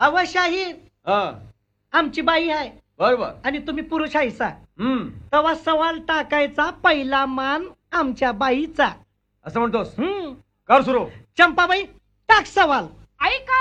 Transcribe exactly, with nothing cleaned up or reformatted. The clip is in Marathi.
अव शाहीर हा आमची बाई आहे बरोबर. आणि तुम्ही पुरुष आहेसा, हम्म तेव्हा सवाल टाकायचा पहिला मान आमच्या बाईचा. असं म्हणतोस. हम्म कर सुरू. चंपाबाई टाक सवाल. ऐका